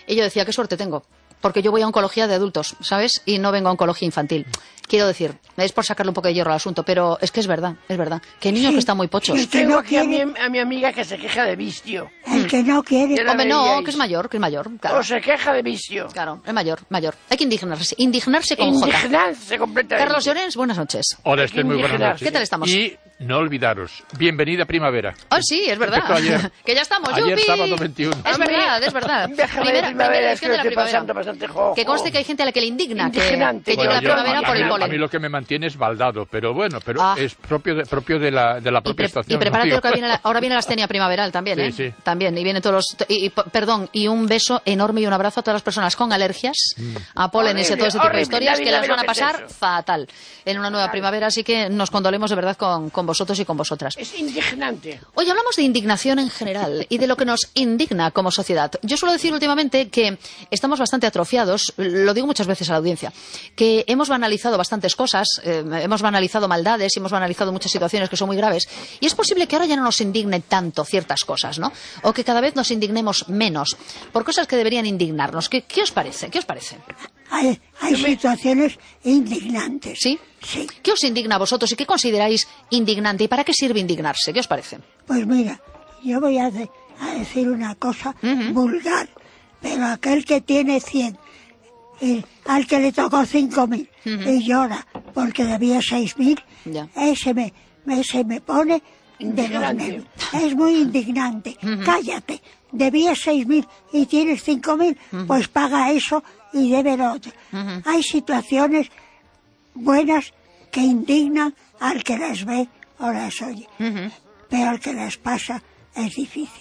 Y yo decía, qué suerte tengo, porque yo voy a oncología de adultos, ¿sabes? Y no vengo a oncología infantil. Quiero decir, es por sacarle un poco de hierro al asunto, pero es que es verdad. Que hay niños que están muy pochos. Yo tengo aquí a mi amiga que se queja de vicio. El que no quiere. Hombre, no, que es mayor, claro. O se queja de vicio. Claro, es mayor. Hay que indignarse con J. Indignarse completamente. Carlos Llorens, buenas noches. Hola, Esther, muy buenas noches. ¿Qué tal estamos? Y no olvidaros, bienvenida primavera. Oh, sí, es verdad. Ayer, que ya estamos, ayer ¡yupi! sábado 21. Es verdad. Primera edición de la primavera. Que conste que hay gente a la que le indigna que Indignante. llegue la primavera por el A mí polen. lo que me mantiene es baldado, pero bueno, es propio de la propia estación. Y prepárate Rocío. que ahora viene la astenia primaveral también, ¿eh? Sí. También, y vienen todos los... y un beso enorme y un abrazo a todas las personas con alergias, a pólenes y a todo ese tipo de historias que las van a pasar fatal en una nueva primavera, así que nos condolemos de verdad con vosotros y con vosotras. Es indignante. Hoy hablamos de indignación en general y de lo que nos indigna como sociedad. Yo suelo decir últimamente que estamos bastante atrofiados, lo digo muchas veces a la audiencia, que hemos banalizado bastantes cosas, hemos banalizado maldades y hemos banalizado muchas situaciones que son muy graves, y es posible que ahora ya no nos indigne tanto ciertas cosas, ¿no? O que cada vez nos indignemos menos por cosas que deberían indignarnos. ¿Qué os parece? Hay situaciones indignantes. ¿Sí? Sí. ¿Qué os indigna a vosotros y qué consideráis indignante y para qué sirve indignarse? ¿Qué os parece? Pues mira, yo voy a decir una cosa vulgar, pero aquel que tiene 100, al que le tocó 5.000 y llora porque debía 6.000, Ya. ese me pone de los nervios. Es muy indignante. Cállate, debías 6.000 y tienes 5.000, pues paga eso y debe lo otro. Hay situaciones buenas que indignan al que las ve o las oye, pero al que las pasa es difícil.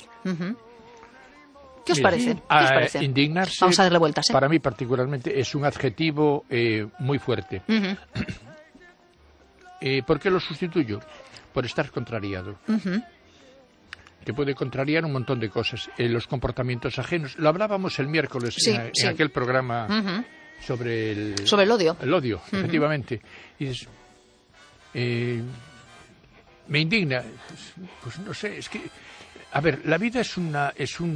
¿Qué os Mira, parece? ¿Qué os parece? Indignarse, Vamos a darle vueltas, ¿eh? para mí particularmente, es un adjetivo muy fuerte. ¿Por qué lo sustituyo? Por estar contrariado. Que puede contrariar un montón de cosas. Los comportamientos ajenos. Lo hablábamos el miércoles en aquel programa sobre el odio. El odio, efectivamente. Y dices, me indigna. Pues no sé, es que... A ver, la vida es una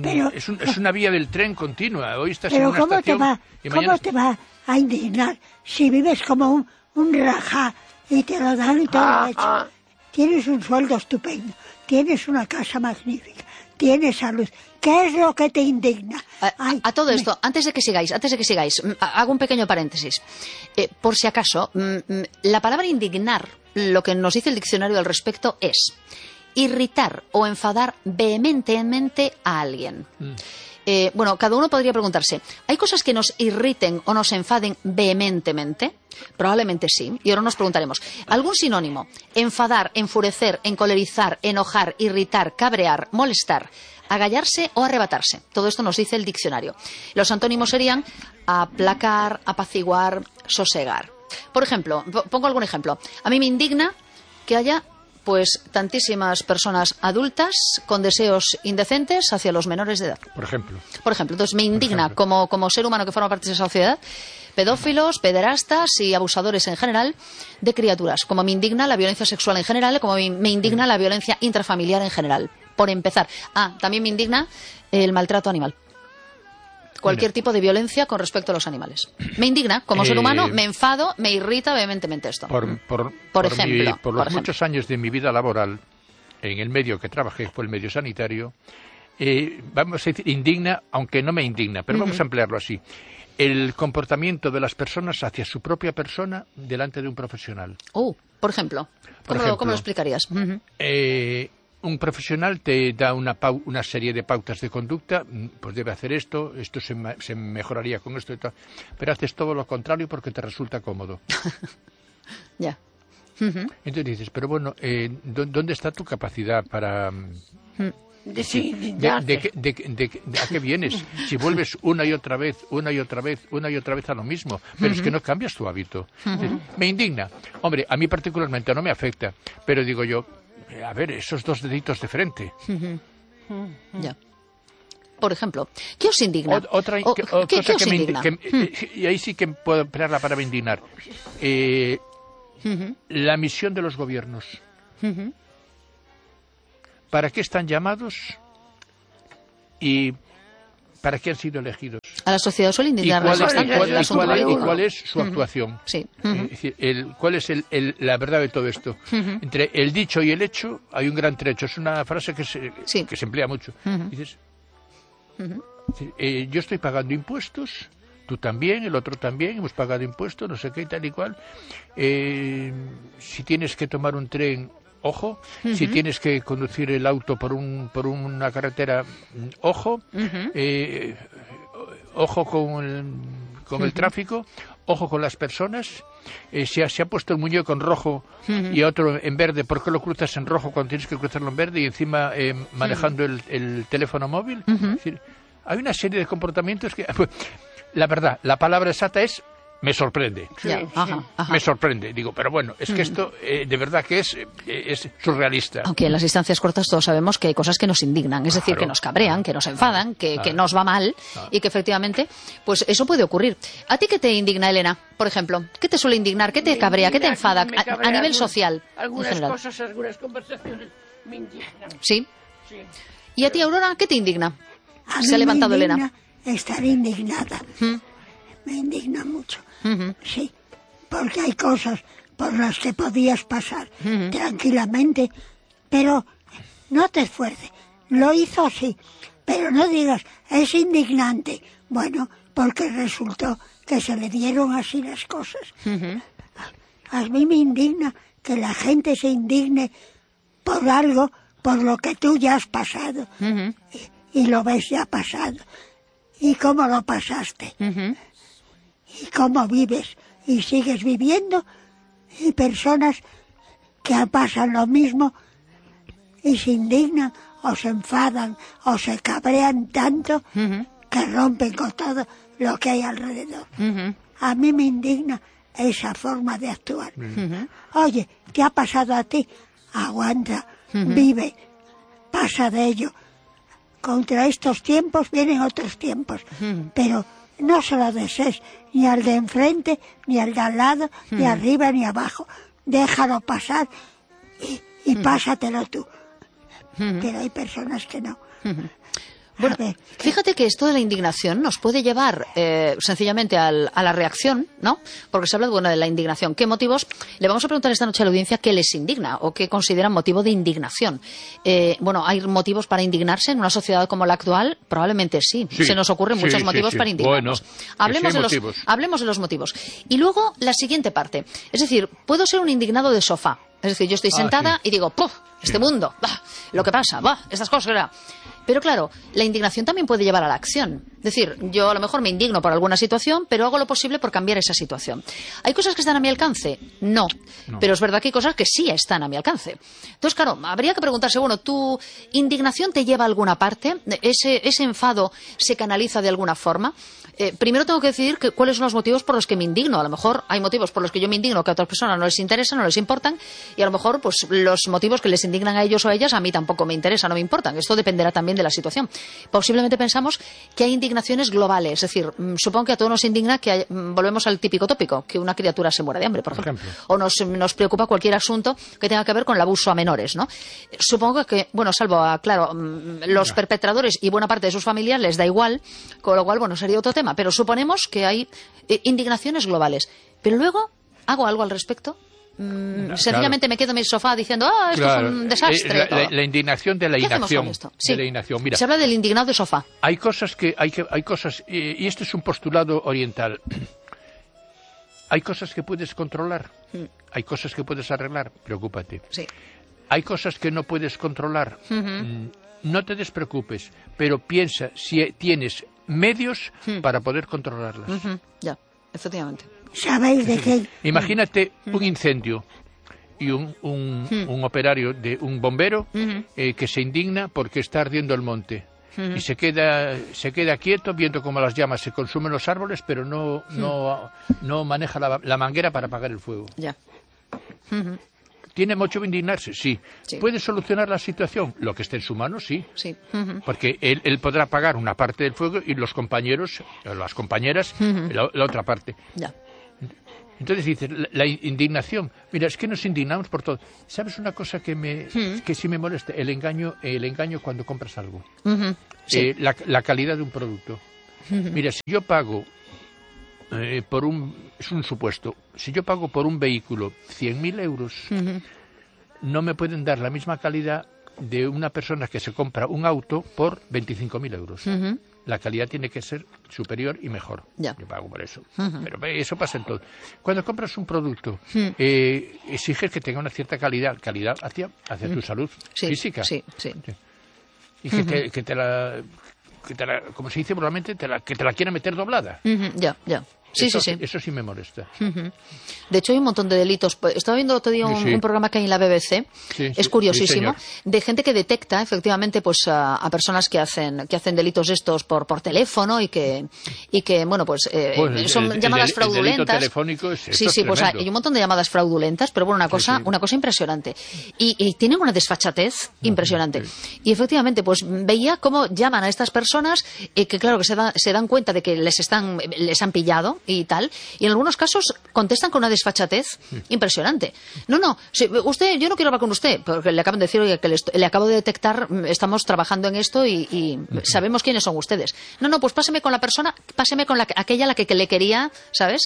vía del tren continua. Hoy estás en una estación y mañana... ¿Cómo te va a indignar si vives como un rajá y te lo dan y todo hecho? Tienes un sueldo estupendo, tienes una casa magnífica, tienes salud. ¿Qué es lo que te indigna? A todo esto, antes de que sigáis, hago un pequeño paréntesis. Por si acaso, la palabra indignar, lo que nos dice el diccionario al respecto es irritar o enfadar vehementemente a alguien. Bueno, cada uno podría preguntarse, ¿hay cosas que nos irriten o nos enfaden vehementemente? Probablemente sí. Y ahora nos preguntaremos, ¿algún sinónimo? Enfadar, enfurecer, encolerizar, enojar, irritar, cabrear, molestar, agallarse o arrebatarse. Todo esto nos dice el diccionario. Los antónimos serían aplacar, apaciguar, sosegar. Por ejemplo, pongo algún ejemplo. A mí me indigna que haya pues tantísimas personas adultas con deseos indecentes hacia los menores de edad. Por ejemplo. Entonces me indigna como ser humano que forma parte de esa sociedad, pedófilos, pederastas y abusadores en general de criaturas. Como me indigna la violencia sexual en general, como me indigna la violencia intrafamiliar en general. Por empezar. También me indigna el maltrato animal. Cualquier tipo de violencia con respecto a los animales. Me indigna, como ser humano, me enfado, me irrita vehementemente esto. Por los muchos años de mi vida laboral, en el medio que trabajé, fue el medio sanitario, vamos a decir, indigna, aunque no me indigna, pero vamos a emplearlo así. El comportamiento de las personas hacia su propia persona delante de un profesional. Por ejemplo, ¿cómo lo explicarías? Un profesional te da una serie de pautas de conducta, pues debe hacer esto se mejoraría con esto y tal, pero haces todo lo contrario porque te resulta cómodo. Ya. Entonces dices, pero bueno, ¿dónde está tu capacidad para... ¿A qué vienes? Si vuelves una y otra vez a lo mismo, pero es que no cambias tu hábito. Me indigna. Hombre, a mí particularmente no me afecta, pero digo yo, a ver, esos dos deditos de frente. Ya. Por ejemplo, ¿qué os indigna? Otra cosa que me indigna. Y ahí sí que puedo emplear la palabra indignar. La misión de los gobiernos. ¿Para qué están llamados? Y ¿para qué han sido elegidos? A la sociedad suele indignar bastante. ¿Y cuál es su actuación? Sí. Es decir, ¿cuál es la verdad de todo esto? Entre el dicho y el hecho hay un gran trecho. Es una frase que se emplea mucho. Dices, yo estoy pagando impuestos, tú también, el otro también, hemos pagado impuestos, no sé qué, tal y cual. Si tienes que tomar un tren, ojo. Si tienes que conducir el auto por una carretera, ojo. Ojo con el tráfico, ojo con las personas. Se ha puesto el muñeco en rojo y otro en verde. ¿Por qué lo cruzas en rojo cuando tienes que cruzarlo en verde y encima manejando el teléfono móvil? Es decir, hay una serie de comportamientos que... La verdad, la palabra exacta es me sorprende. Me sorprende. Digo, pero bueno, es que esto de verdad que es surrealista. Aunque en las distancias cortas todos sabemos que hay cosas que nos indignan, es decir, que nos cabrean, que nos enfadan, que nos va mal y que efectivamente, pues eso puede ocurrir. ¿A ti qué te indigna, Elena, por ejemplo? ¿Qué te suele indignar? ¿Qué te cabrea? ¿Qué te enfada a nivel social? Algunas cosas, algunas conversaciones me indignan. ¿Sí? ¿Y a ti, Aurora, qué te indigna? Se ha levantado Elena. Estar indignada. Me indigna mucho. Sí, porque hay cosas por las que podías pasar tranquilamente, pero no te esfuerces. Lo hizo sí, pero no digas, es indignante. Bueno, porque resultó que se le dieron así las cosas. A mí me indigna que la gente se indigne por algo por lo que tú ya has pasado y lo ves ya pasado. ¿Y cómo lo pasaste? Y cómo vives y sigues viviendo, y personas que pasan lo mismo y se indignan o se enfadan o se cabrean tanto que rompen con todo lo que hay alrededor. A mí me indigna esa forma de actuar. Oye, ¿qué ha pasado a ti? Aguanta, vive, pasa de ello. Contra estos tiempos vienen otros tiempos, pero no se lo desees ni al de enfrente, ni al de al lado, ni arriba, ni abajo. Déjalo pasar y pásatelo tú. Pero hay personas que no. Bueno, fíjate que esto de la indignación nos puede llevar sencillamente a la reacción, ¿no? Porque se habla de la indignación. ¿Qué motivos? Le vamos a preguntar esta noche a la audiencia qué les indigna o qué consideran motivo de indignación. ¿Hay motivos para indignarse en una sociedad como la actual? Probablemente sí. Se nos ocurren muchos motivos para indignarnos. Bueno, hablemos de los motivos. Y luego la siguiente parte. Es decir, puedo ser un indignado de sofá. Es decir, yo estoy sentada y digo, ¡puf! Este mundo, lo que pasa, estas cosas, Pero claro, la indignación también puede llevar a la acción. Es decir, yo a lo mejor me indigno por alguna situación, pero hago lo posible por cambiar esa situación. ¿Hay cosas que están a mi alcance? No. Pero es verdad que hay cosas que sí están a mi alcance. Entonces, claro, habría que preguntarse, ¿tu indignación te lleva a alguna parte? ¿Ese enfado se canaliza de alguna forma? Primero tengo que decidir cuáles son los motivos por los que me indigno. A lo mejor hay motivos por los que yo me indigno que a otras personas no les interesan, no les importan, y a lo mejor pues los motivos que les indignan a ellos o a ellas a mí tampoco me interesan, no me importan. Esto dependerá también de la situación. Posiblemente pensamos que hay indignaciones globales, es decir, supongo que a todos nos indigna que volvemos al típico tópico, que una criatura se muera de hambre, por ejemplo. O nos preocupa cualquier asunto que tenga que ver con el abuso a menores, ¿no? Supongo que, salvo a, los perpetradores y buena parte de sus familias les da igual, con lo cual, sería otro tema. Pero suponemos que hay indignaciones globales. Pero luego hago algo al respecto. Sencillamente me quedo en mi sofá diciendo, esto es un desastre. La indignación de la inacción. Sí. De la inacción. Mira, se habla del indignado de sofá. Hay cosas y este es un postulado oriental. Hay cosas que puedes controlar, hay cosas que puedes arreglar, preocúpate. Sí. Hay cosas que no puedes controlar, no te despreocupes, pero piensa si tienes medios para poder controlarlas. Ya, efectivamente. ¿Sabéis de qué? Imagínate un incendio y un operario de un bombero que se indigna porque está ardiendo el monte y se queda quieto viendo cómo las llamas se consumen los árboles, pero no maneja la manguera para apagar el fuego. Ya. ¿Tiene motivo de indignarse? Sí. ¿Puede solucionar la situación? Lo que esté en su mano, sí. Porque él podrá apagar una parte del fuego y los compañeros, o las compañeras, la otra parte. Ya. Entonces dices, la indignación, mira, es que nos indignamos por todo. ¿Sabes una cosa que sí me molesta? El engaño cuando compras algo. Sí. La calidad de un producto. Mira, si yo pago es un supuesto, si yo pago por un vehículo 100.000 euros, no me pueden dar la misma calidad de una persona que se compra un auto por 25.000 euros. La calidad tiene que ser superior y mejor. Ya. Yo pago por eso. Pero eso pasa en todo. Cuando compras un producto, exiges que tenga una cierta calidad hacia tu salud física. Sí. Y que te la, como se dice probablemente, que te la quiera meter doblada. Ya. Sí. Eso sí me molesta. De hecho, hay un montón de delitos. Estaba viendo el otro día un programa que hay en la BBC, es curiosísimo, de gente que detecta efectivamente pues a personas que hacen delitos estos por teléfono y que bueno, pues son llamadas fraudulentas. El delito telefónico es pues hay un montón de llamadas fraudulentas, pero bueno, una cosa impresionante. Y tienen una desfachatez impresionante. Y efectivamente, pues veía cómo llaman a estas personas que claro que se dan cuenta de que les han pillado y tal, y en algunos casos contestan con una desfachatez impresionante. No, yo no quiero hablar con usted, porque le acaban de decir, oye, que le acabo de detectar, estamos trabajando en esto y sabemos quiénes son ustedes. No, pues páseme con aquella a la que le quería, ¿sabes?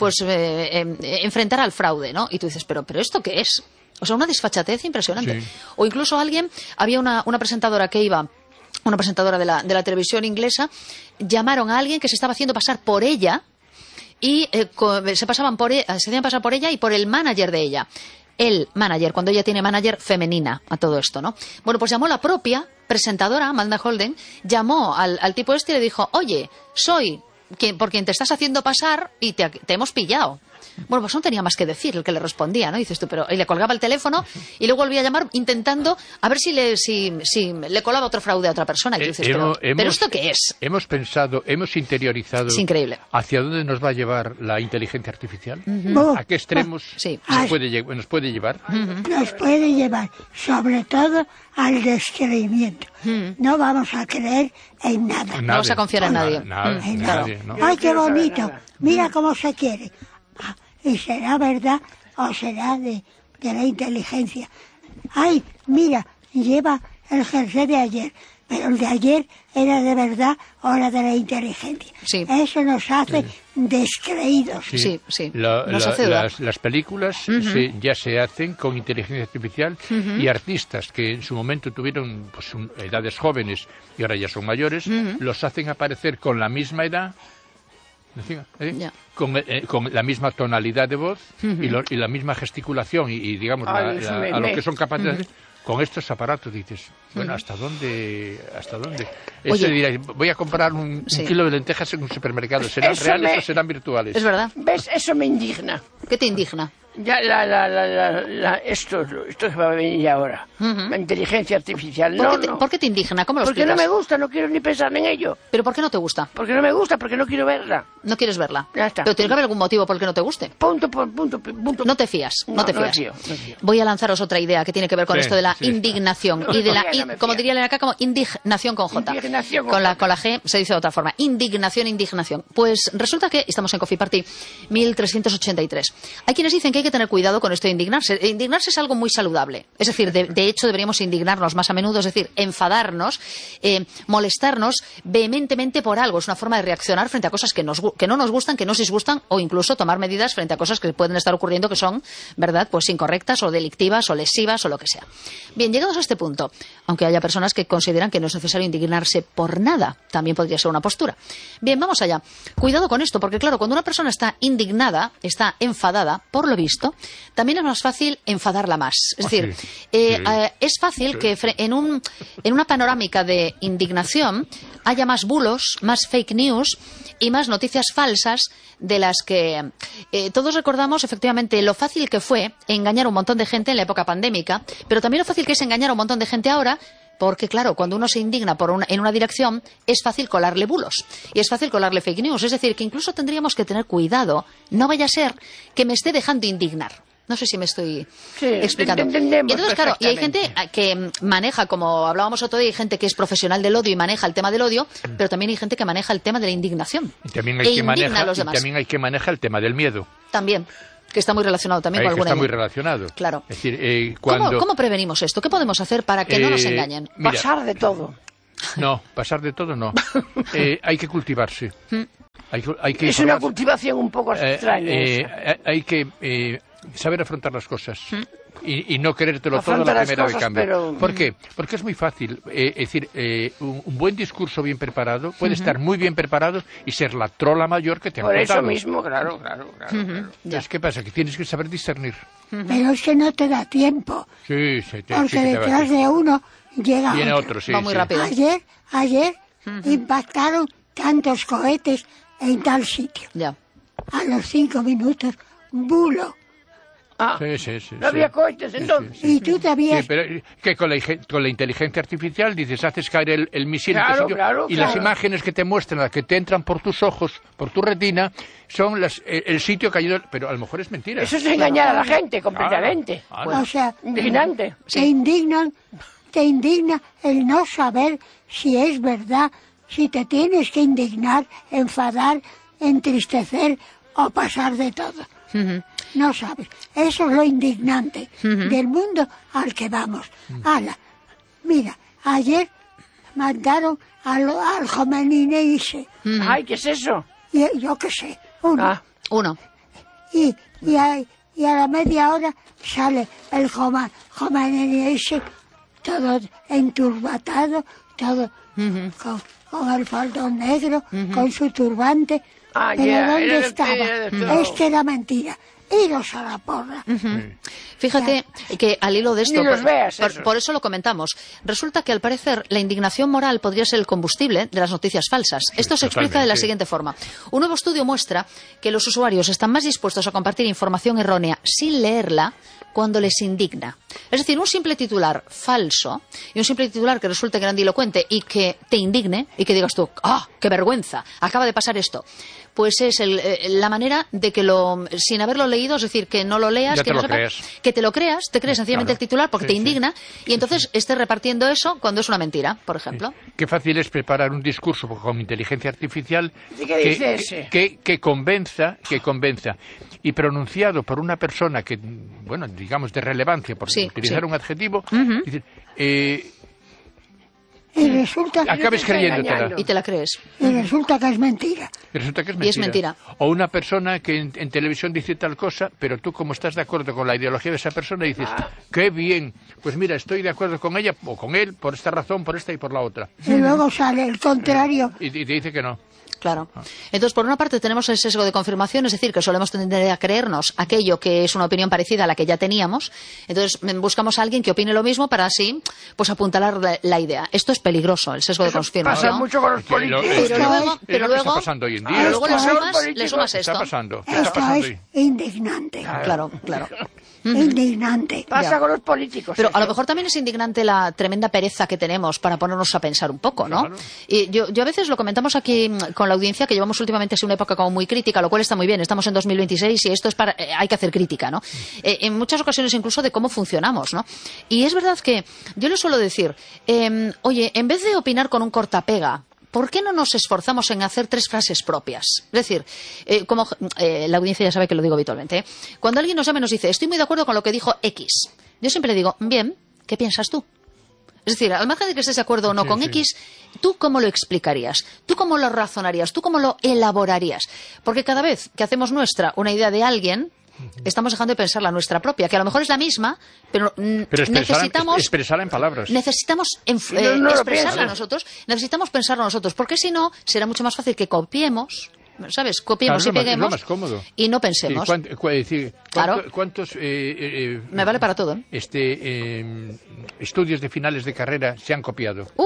Enfrentar al fraude, ¿no? Y tú dices, pero ¿esto qué es? O sea, una desfachatez impresionante. O incluso había una presentadora que iba, una presentadora de la televisión inglesa, llamaron a alguien que se estaba haciendo pasar por ella y se hacían pasar por ella y por el manager de ella. El manager, cuando ella tiene manager femenina a todo esto, ¿no? Bueno, pues llamó la propia presentadora, Amanda Holden, llamó al tipo este y le dijo, oye, soy por quien te estás haciendo pasar y te hemos pillado. Bueno, pues no tenía más que decir el que le respondía, ¿no? Y dices tú, y le colgaba el teléfono y luego volvía a llamar intentando a ver si le colaba otro fraude a otra persona. Y tú dices, pero ¿esto qué es? Hemos pensado, hemos interiorizado es increíble. ¿Hacia dónde nos va a llevar la inteligencia artificial? ¿A qué extremos nos puede llevar? Nos puede llevar, sobre todo, al descreimiento. No vamos a creer en nada. No vamos a confiar en nadie. Nadie, ¿no? ¡Ay, qué bonito! Mira cómo se quiere. ¿Y será verdad o será de la inteligencia? ¡Ay, mira! Lleva el jersey de ayer, pero el de ayer era de verdad o era de la inteligencia. Sí. Eso nos hace descreídos. Sí. Las películas ya se hacen con inteligencia artificial y artistas que en su momento tuvieron edades jóvenes y ahora ya son mayores, los hacen aparecer con la misma edad, con la misma tonalidad de voz y la misma gesticulación y digamos a lo que son capaces de hacer. Con estos aparatos dices, bueno, ¿hasta dónde? Eso dirá, voy a comprar un kilo de lentejas en un supermercado. ¿Serán reales o serán virtuales? Es verdad. ¿Ves? Eso me indigna. ¿Qué te indigna? Ya esto que va a venir ahora. La inteligencia artificial. ¿Por qué te indigna? ¿Cómo lo explicas? Porque no me gusta, no quiero ni pensar en ello. ¿Pero por qué no te gusta? Porque no me gusta, porque no quiero verla. No quieres verla. Ya está. Pero tiene que haber algún motivo por el que no te guste. Punto. No te fías. No me fío. Voy a lanzaros otra idea que tiene que ver con esto de la indignación y de como diría Elena acá, como indignación con J. Indignación con la G se dice de otra forma. Indignación. Pues resulta que estamos en Coffee Party 1383. Hay quienes dicen que hay que tener cuidado con esto de indignarse. Indignarse es algo muy saludable. Es decir, de hecho deberíamos indignarnos más a menudo, es decir, enfadarnos, molestarnos vehementemente por algo. Es una forma de reaccionar frente a cosas que no nos gustan, que nos disgustan, o incluso tomar medidas frente a cosas que pueden estar ocurriendo que son, ¿verdad?, pues incorrectas o delictivas o lesivas o lo que sea. Bien, llegados a este punto, aunque haya personas que consideran que no es necesario indignarse por nada, también podría ser una postura. Bien, vamos allá. Cuidado con esto, porque claro, cuando una persona está indignada, está enfadada, por lo visto, también es más fácil enfadarla más. Es decir, es fácil que en una panorámica de indignación haya más bulos, más fake news y más noticias falsas de las que todos recordamos efectivamente lo fácil que fue engañar a un montón de gente en la época pandémica, pero también lo fácil que es engañar a un montón de gente ahora. Porque, claro, cuando uno se indigna en una dirección, es fácil colarle bulos. Y es fácil colarle fake news. Es decir, que incluso tendríamos que tener cuidado. No vaya a ser que me esté dejando indignar. No sé si me estoy Sí, explicando. entendemos Y entonces, claro, y hay gente perfectamente. que maneja, como hablábamos otro día, hay gente que es profesional del odio y maneja el tema del odio, pero también hay gente que maneja el tema de la indignación. Y también e hay que indigna a manejar, los demás. también hay que manejar el tema del miedo. También, que está muy relacionado también con Que alguna está muy idea. relacionado. Claro. Es decir, cuando... ¿Cómo prevenimos esto? ¿Qué podemos hacer para que no nos engañen? Mira, Pasar de todo. no, pasar de todo no. Hay que cultivarse. Hay que Es una informarse. cultivación un poco extraña. esa. Hay que saber afrontar las cosas y no querértelo todo a Afronta la las primera cosas, de cambio. pero- ¿Por qué? Porque es muy fácil. Es decir, un buen discurso bien preparado puede estar muy bien preparado y ser la trola mayor que te han Por eso contado. mismo, claro. Ya. Entonces, ¿qué pasa? Que tienes que saber discernir. Pero es que no te da tiempo, Sí, porque que te va a detrás decir. de uno llega Viene otro. otro, sí. Va muy sí. rápido. Ayer impactaron tantos cohetes en tal sitio. Ya. A los 5 minutos, bulo. Ah, Sí. no había cohetes entonces. Y tú te habías... Sí, pero que con la inteligencia artificial dices, haces caer el misil en tu Claro, sitio, claro, y claro. las imágenes que te muestran, las que te entran por tus ojos, por tu retina, son el sitio que ha ido, pero a lo mejor es mentira. Eso es engañar a la gente completamente. Claro. O sea, Indignante. te indigna el no saber si es verdad, si te tienes que indignar, enfadar, entristecer o pasar de todo. No sabes. Eso es lo indignante del mundo al que vamos. Ala, mira, ayer mandaron al Jomenine ese, Ay, ¿qué es eso? y yo qué sé, uno. Ah, Uno. Y a la media hora sale el Jomenine ese, todo enturbatado, todo con el faldón negro, con su turbante. Ah, Pero ya, ¿dónde era de- estaba? era de todo. Es que era mentira. Iros a la porra. Fíjate que al hilo de esto, Ni los veas, esos. por eso lo comentamos, resulta que al parecer la indignación moral podría ser el combustible de las noticias falsas. Esto se explica de la totalmente. siguiente forma. Un nuevo estudio muestra que los usuarios están más dispuestos a compartir información errónea sin leerla cuando les indigna. Es decir, un simple titular falso y un simple titular que resulte grandilocuente y que te indigne y que digas tú, ¡ah, qué vergüenza! Acaba de pasar esto. Pues es la manera de que sin haberlo leído, es decir, que no lo leas, Ya que te no lo sepas, crees. que te lo creas, te crees sencillamente Claro. el titular porque Sí, te indigna y entonces estés repartiendo eso cuando es una mentira, por ejemplo. Qué fácil es preparar un discurso con inteligencia artificial ¿Y qué dice ese? que convenza y pronunciado por una persona que, bueno, digamos de relevancia, por Sí, utilizar sí. un adjetivo, dice, Y resulta, acabes creyéndotela. engañando. Y te la crees. y resulta que es mentira. Y resulta que es Y mentira. es mentira. O una persona que en televisión dice tal cosa, pero tú como estás de acuerdo con la ideología de esa persona dices, qué bien, pues mira, estoy de acuerdo con ella o con él por esta razón, por esta y por la otra. Y luego sale el contrario. Y te dice que no. Claro. Entonces, por una parte tenemos el sesgo de confirmación, es decir, que solemos tender a creernos aquello que es una opinión parecida a la que ya teníamos. Entonces, buscamos a alguien que opine lo mismo para así, pues apuntalar la idea. Esto es peligroso, el sesgo de Pasa confirmación. mucho con los políticos. Pero luego, es lo que está pasando hoy en día. pero luego le Esto es sumas políticos. esto. Está pasando. Está Esto pasando es hoy. indignante. Claro, claro. Indignante. Pasa Ya. con los políticos. Pero a eso. lo mejor también es indignante la tremenda pereza que tenemos para ponernos a pensar un poco, ¿no? Claro. Y yo a veces lo comentamos aquí con la audiencia, que llevamos últimamente así una época como muy crítica, lo cual está muy bien. Estamos en 2026 y esto es para, hay que hacer crítica, ¿no? En muchas ocasiones incluso de cómo funcionamos, ¿no? Y es verdad que yo le suelo decir, oye, en vez de opinar con un cortapega, ¿por qué no nos esforzamos en hacer 3 frases propias? Es decir, como la audiencia ya sabe que lo digo habitualmente, ¿eh? Cuando alguien nos llama y nos dice, estoy muy de acuerdo con lo que dijo X, yo siempre le digo, bien, ¿qué piensas tú? Es decir, al margen de que estés de acuerdo o no con X, ¿tú cómo lo explicarías? ¿Tú cómo lo razonarías? ¿Tú cómo lo elaborarías? Porque cada vez que hacemos nuestra una idea de alguien, estamos dejando de pensar la nuestra propia, que a lo mejor es la misma, pero, necesitamos expresarla en palabras. necesitamos no lo expresarla piensas. nosotros, necesitamos pensarlo nosotros, porque si no, será mucho más fácil que copiemos, ¿sabes? Copiemos Claro, y es lo peguemos más cómodo. y no Sí, pensemos. ¿cuántos Claro. Me vale para todo, ¿eh? estudios de finales de carrera se han copiado?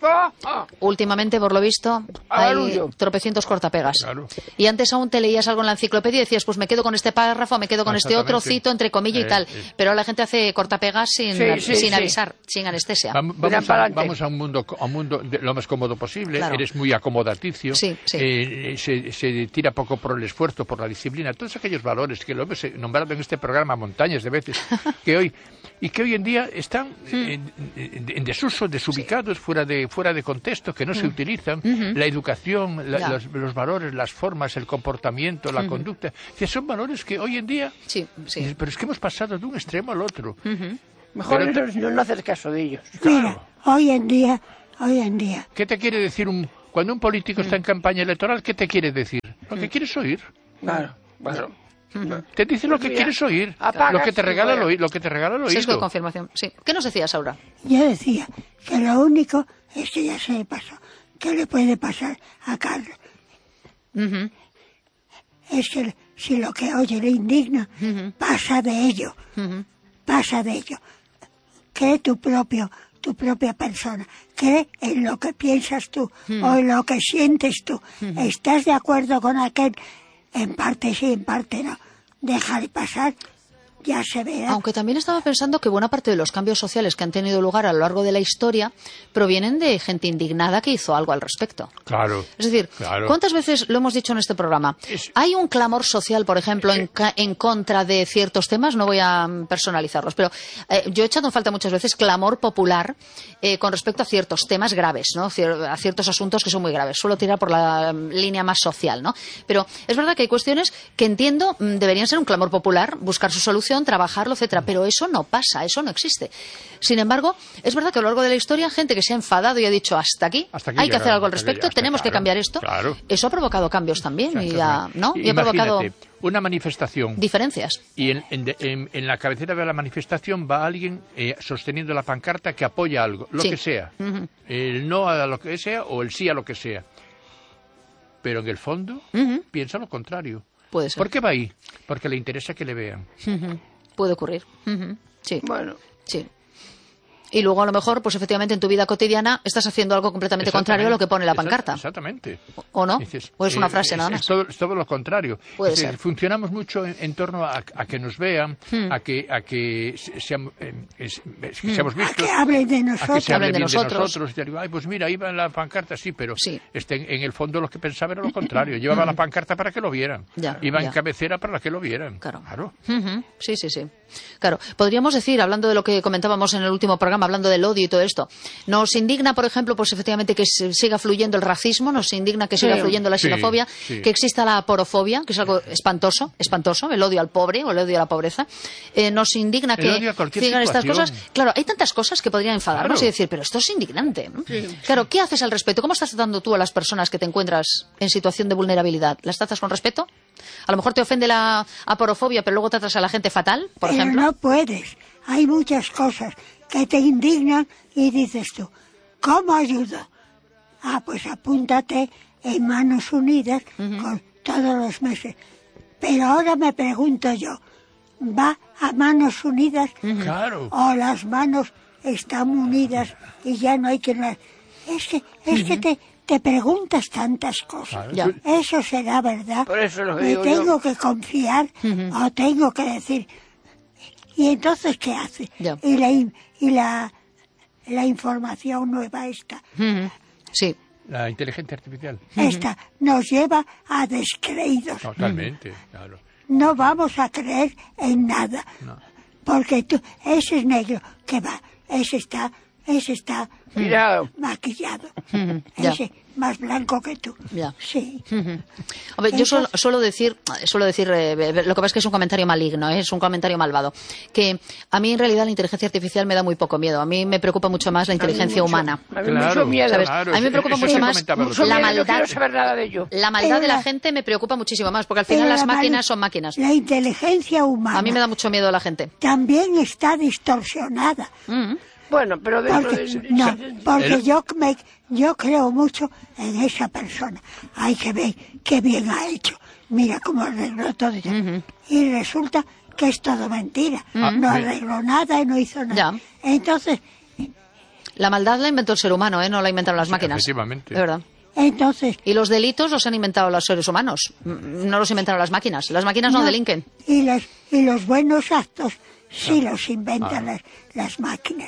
Últimamente, por lo visto, hay tropecientos cortapegas. Claro. Y antes aún te leías algo en la enciclopedia y decías, pues me quedo con este párrafo, me quedo con este otro, cito, entre comillas y tal. Pero la gente hace cortapegas sin avisar, sin anestesia. Vamos a un mundo lo más cómodo posible. Claro. Eres muy acomodaticio. Sí. Se tira poco por el esfuerzo, por la disciplina. Todos aquellos valores que lo hemos nombrado en este programa montañas de veces, que hoy en día están en desuso, desubicados, fuera de contexto, que no se utilizan. La educación, los valores, las formas, el comportamiento, la conducta, que son valores que hoy en día... Sí. Pero es que hemos pasado de un extremo al otro. Mejor no hacer caso de ellos. Mira, hoy en día... ¿Qué te quiere decir cuando un político está en campaña electoral? ¿Qué te quiere decir? Lo que quieres oír. Claro. Te dice lo que quieres oír, lo que te regala el oído. Sesgo de confirmación, sí. ¿Qué nos decías, Aura? Yo decía que lo único es que ya se me pasó. ¿Qué le puede pasar a Carlos? Es que si lo que oye le indigna, pasa de ello. Cree tu propia persona. Cree en lo que piensas tú o en lo que sientes tú. ¿Estás de acuerdo con aquel? En parte sí, en parte no. Deja de pasar, ya se verá. Aunque también estaba pensando que buena parte de los cambios sociales que han tenido lugar a lo largo de la historia provienen de gente indignada que hizo algo al respecto. Claro. Es decir, claro. ¿cuántas veces lo hemos dicho en este programa? Hay un clamor social, por ejemplo, en contra de ciertos temas, no voy a personalizarlos, pero yo he echado en falta muchas veces clamor popular con respecto a ciertos temas graves, ¿no? A ciertos asuntos que son muy graves. Suelo tirar por la línea más social, ¿no? Pero es verdad que hay cuestiones que entiendo deberían ser un clamor popular, buscar su solución, trabajarlo, etcétera, pero eso no pasa, eso no existe. Sin embargo, es verdad que a lo largo de la historia, gente que se ha enfadado y ha dicho hasta aquí hay que hacer algo al respecto, tenemos que cambiar esto. Claro. Eso ha provocado cambios también, y ha provocado una manifestación. Diferencias. Y en la cabecera de la manifestación va alguien sosteniendo la pancarta que apoya algo, lo que sea. El no a lo que sea o el sí a lo que sea. Pero en el fondo piensa lo contrario. Puede ser. ¿Por qué va ahí? Porque le interesa que le vean. Puede ocurrir. Sí. Bueno. Sí. Y luego, a lo mejor, pues efectivamente, en tu vida cotidiana estás haciendo algo completamente contrario a lo que pone la pancarta. Exactamente. ¿O no? ¿O es una frase nada más? Es todo lo contrario. Puede ser. Funcionamos mucho en torno a que nos vean, a que seamos vistos. A que hablen de nosotros. A que se hable bien de nosotros. Y digo, ay, pues mira, iba en la pancarta, sí, pero en el fondo lo que pensaba era lo contrario. Llevaba la pancarta para que lo vieran. Iba en cabecera para que lo vieran. Claro. Sí. Claro. Podríamos decir, hablando de lo que comentábamos en el último programa, hablando del odio y todo esto, nos indigna, por ejemplo, pues efectivamente que siga fluyendo el racismo, nos indigna que siga fluyendo la xenofobia, que exista la aporofobia, que es algo espantoso, el odio al pobre o el odio a la pobreza. Nos indigna que sigan estas cosas. Claro, hay tantas cosas que podrían enfadarnos y decir, pero esto es indignante. Claro, ¿qué haces al respecto? ¿Cómo estás tratando tú a las personas que te encuentras en situación de vulnerabilidad? ¿Las tratas con respeto? A lo mejor te ofende la aporofobia, pero luego tratas a la gente fatal, por ejemplo. No puedes. Hay muchas cosas que te indignan y dices tú, ¿cómo ayudo? Pues apúntate en Manos Unidas con todos los meses. Pero ahora me pregunto yo, ¿va a Manos Unidas? Claro. ¿O las manos están unidas y ya no hay que... Es que te preguntas tantas cosas. ¿Eso será verdad? Por eso lo ¿Me digo tengo que confiar o tengo que decir? ¿Y entonces qué hace? Y la información nueva esta. Sí. La inteligencia artificial. Esta nos lleva a descreídos. Totalmente, claro. No vamos a creer en nada. No. Porque ese es negro, que va, ese está maquillado. Ese más blanco que tú. Sí. Hombre, yo suelo decir, lo que pasa es que es un comentario maligno, es un comentario malvado, que a mí en realidad la inteligencia artificial me da muy poco miedo. A mí me preocupa mucho más la inteligencia humana. Mucho miedo. ¿Sabes? A mí me preocupa mucho más la maldad. No quiero saber nada de ello. La maldad de la gente me preocupa muchísimo más, porque al final las máquinas son máquinas. La inteligencia humana. A mí me da mucho miedo la gente. También está distorsionada. Bueno, pero porque yo creo mucho en esa persona. Hay que ver qué bien ha hecho. Mira cómo arregló todo. Y resulta que es todo mentira. No arregló nada y no hizo nada. Entonces, La maldad la inventó el ser humano, no la inventaron las máquinas. Efectivamente. De verdad. Entonces, Y los delitos los han inventado los seres humanos, no los inventaron las máquinas. Las máquinas no delinquen. y los buenos actos sí los inventan las máquinas.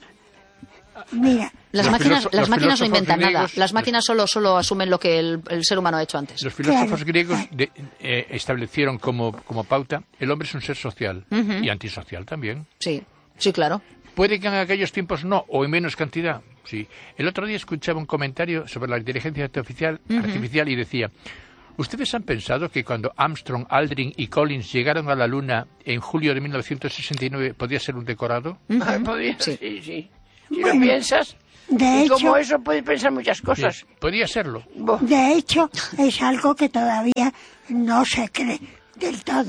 Mira, Las Los máquinas no filósofos inventan nada. griegos- Las máquinas solo asumen lo que el ser humano ha hecho antes. Los filósofos Claro. griegos establecieron como pauta: el hombre es un ser social y antisocial también. Sí, claro. Puede que en aquellos tiempos no, o en menos cantidad. Sí. El otro día escuchaba un comentario sobre la inteligencia artificial y decía: ¿ustedes han pensado que cuando Armstrong, Aldrin y Collins llegaron a la Luna en julio de 1969 podía ser un decorado? Podría, Sí. sí. Si Bueno, lo piensas, de y como hecho, eso puedes pensar muchas cosas. Podría serlo. Bo. de hecho, es algo que todavía no se cree del todo.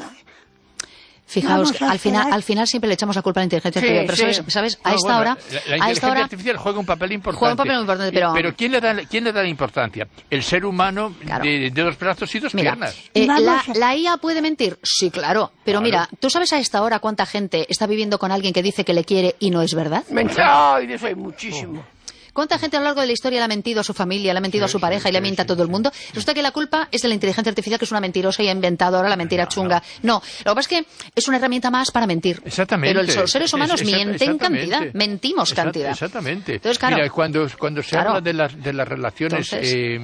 Fijaos, Vamos a al final siempre le echamos la culpa a la inteligencia Sí, artificial. Pero sí. ¿sabes? A No, esta bueno, hora... La a esta inteligencia hora artificial juega un papel importante. Juega un papel muy importante, pero- ¿Quién le da la importancia? El ser humano Claro. de dos brazos y dos Mira, piernas. Vamos a- ¿la IA puede mentir? Sí, claro. Pero mira, ¿tú sabes a esta hora cuánta gente está viviendo con alguien que dice que le quiere y no es verdad? Mentira, ay, de eso hay muchísimo. ¿Cuánta gente a lo largo de la historia le ha mentido a su familia, le ha mentido a su pareja y le miente a todo el mundo? Resulta que la culpa es de la inteligencia artificial, que es una mentirosa y ha inventado ahora la mentira chunga. No, lo que pasa es que es una herramienta más para mentir. Exactamente. Pero los seres humanos mienten Exactamente. cantidad, mentimos cantidad. Exactamente. Entonces, claro, Mira, cuando se Claro. habla de las relaciones Entonces-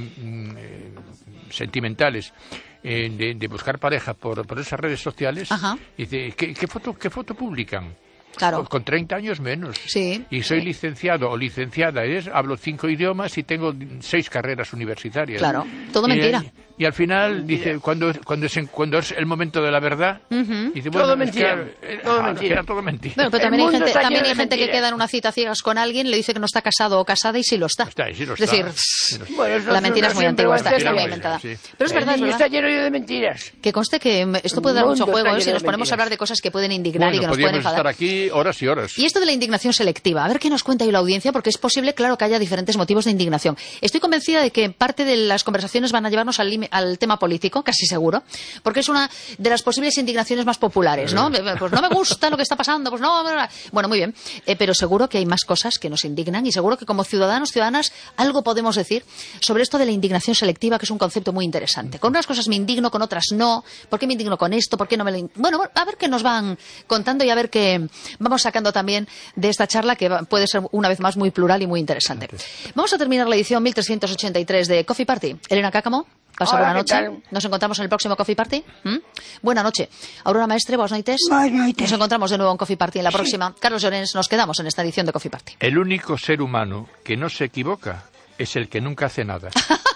sentimentales, de buscar pareja por esas redes sociales, Ajá. dice, ¿qué foto publican? Claro. Con 30 años menos. Sí. Y soy licenciado o licenciada, hablo 5 idiomas y tengo 6 carreras universitarias. Claro, todo mentira. Y al final, dice, cuando es el momento de la verdad, dice, Todo es que mentira, todo mentira. era todo mentira. Bueno, pero El también hay mundo gente, está también lleno hay de gente que mentiras. queda en una cita ciegas con alguien, le dice que no está casado o casada y sí lo está. Está, y sí lo es está. decir, Sí lo está. Bueno, eso la mentira es muy siempre antigua, va a está ser muy así. inventada. Sí. Pero es verdad, El es niño verdad. está lleno de mentiras. Que conste que esto puede El dar mucho mundo juego, está si lleno nos de ponemos a mentiras. hablar de cosas que pueden indignar y Bueno, que nos pueden podríamos estar enfadar. aquí horas y horas. Y esto de la indignación selectiva, a ver qué nos cuenta hoy la audiencia, porque es posible, claro, que haya diferentes motivos de indignación. Estoy convencida de que parte de las conversaciones van a llevarnos al tema político, casi seguro, porque es una de las posibles indignaciones más populares, ¿no? Pues no me gusta lo que está pasando, pues no... Bueno, muy bien, pero seguro que hay más cosas que nos indignan y seguro que como ciudadanas, algo podemos decir sobre esto de la indignación selectiva, que es un concepto muy interesante. Con unas cosas me indigno, con otras no. ¿Por qué me indigno con esto? ¿Por qué no me... Bueno, a ver qué nos van contando y a ver qué vamos sacando también de esta charla, que puede ser una vez más muy plural y muy interesante. Vamos a terminar la edición 1383 de Coffee Party. Elena Cácamo, pasa Hola, buena ¿qué noche. tal? Nos encontramos en el próximo Coffee Party. Buena noche. Aurora Maestre, buenas noches. Buenas noches. Nos encontramos de nuevo en Coffee Party en la próxima. Carlos Llorens, nos quedamos en esta edición de Coffee Party. El único ser humano que no se equivoca es el que nunca hace nada.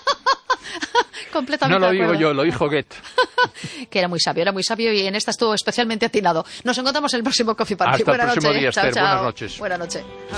Completamente No lo de digo acuerdo. yo, lo dijo Goethe. Que era muy sabio y en esta estuvo especialmente atinado. Nos encontramos en el próximo Coffee Party. Hasta el Buenas próximo noches. día, Chao, Esther. chao. Buenas noches. Buenas noches.